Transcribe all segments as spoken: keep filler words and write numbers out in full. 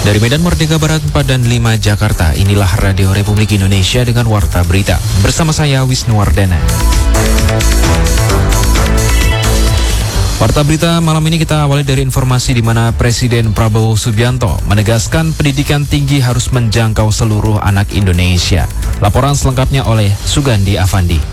Dari Medan Merdeka Barat empat dan lima Jakarta, inilah Radio Republik Indonesia dengan Warta Berita. Bersama saya Wisnuwardana. Warta Berita malam ini kita awali dari informasi di mana Presiden Prabowo Subianto menegaskan pendidikan tinggi harus menjangkau seluruh anak Indonesia. Laporan selengkapnya oleh Sugandi Avandi.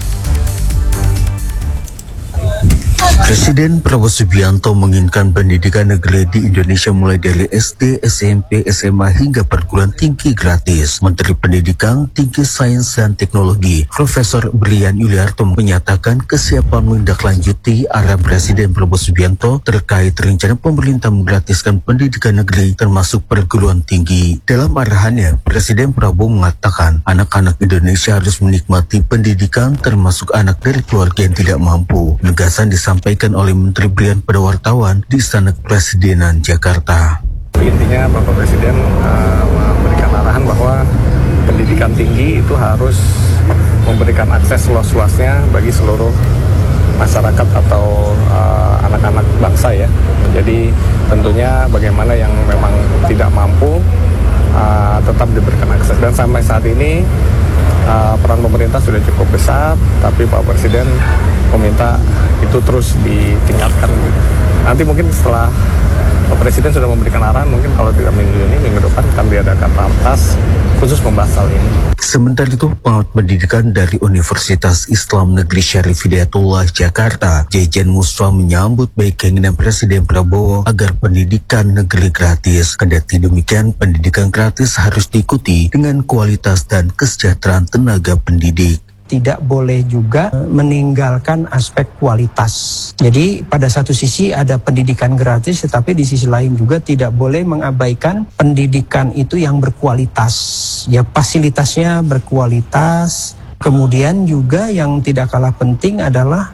Presiden Prabowo Subianto menginginkan pendidikan negeri di Indonesia mulai dari S D, S M P, S M A hingga perguruan tinggi gratis. Menteri Pendidikan Tinggi Sains dan Teknologi Profesor Brian Yuliarto menyatakan kesiapan menindaklanjuti arahan Presiden Prabowo Subianto terkait rencana pemerintah menggratiskan pendidikan negeri termasuk perguruan tinggi. Dalam arahannya, Presiden Prabowo mengatakan anak-anak Indonesia harus menikmati pendidikan termasuk anak dari keluarga yang tidak mampu. Penegasan disampaikan oleh Menteri Brian pada wartawan di Istana Kepresidenan Jakarta. Intinya Bapak Presiden uh, memberikan arahan bahwa pendidikan tinggi itu harus memberikan akses luas-luasnya bagi seluruh masyarakat atau uh, anak-anak bangsa ya. Jadi tentunya bagaimana yang memang tidak mampu uh, tetap diberikan akses, dan sampai saat ini uh, peran pemerintah sudah cukup besar, tapi Pak Presiden meminta itu terus ditingkatkan. Nanti mungkin setelah Pak Presiden sudah memberikan arahan, mungkin kalau tidak minggu ini, minggu depan akan diadakan rapat khusus membahas hal ini. Sementara itu, pengamat pendidikan dari Universitas Islam Negeri Syarif Hidayatullah Jakarta, Jejen Muswa menyambut baik keinginan Presiden Prabowo agar pendidikan negeri gratis. Kendati demikian, pendidikan gratis harus diikuti dengan kualitas dan kesejahteraan tenaga pendidik. Tidak boleh juga meninggalkan aspek kualitas. Jadi pada satu sisi ada pendidikan gratis, tetapi di sisi lain juga tidak boleh mengabaikan pendidikan itu yang berkualitas. Ya, fasilitasnya berkualitas. Kemudian juga yang tidak kalah penting adalah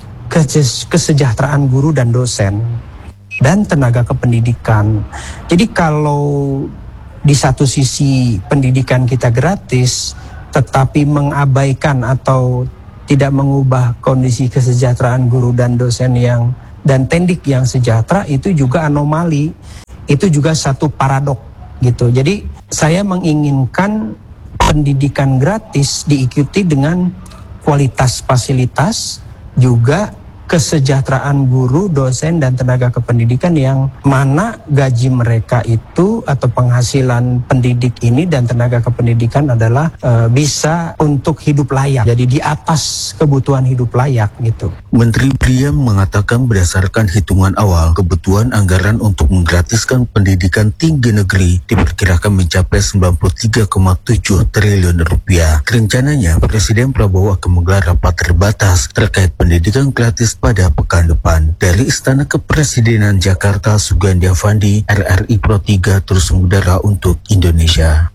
kesejahteraan guru dan dosen dan tenaga kependidikan. Jadi kalau di satu sisi pendidikan kita gratis, tetapi mengabaikan atau tidak mengubah kondisi kesejahteraan guru dan dosen yang dan tendik yang sejahtera, itu juga anomali, itu juga satu paradok gitu. Jadi saya menginginkan pendidikan gratis diikuti dengan kualitas fasilitas, juga kesejahteraan guru, dosen, dan tenaga kependidikan yang mana gaji mereka itu atau penghasilan pendidik ini dan tenaga kependidikan adalah e, bisa untuk hidup layak. Jadi di atas kebutuhan hidup layak gitu. Menteri Brian mengatakan berdasarkan hitungan awal, kebutuhan anggaran untuk menggratiskan pendidikan tinggi negeri diperkirakan mencapai sembilan puluh tiga koma tujuh triliun rupiah. Rencananya, Presiden Prabowo akan menggelar rapat terbatas terkait pendidikan gratis pada pekan depan. Dari Istana Kepresidenan Jakarta, Sugandi Avandi, R R I Pro tiga terus mengudara untuk Indonesia.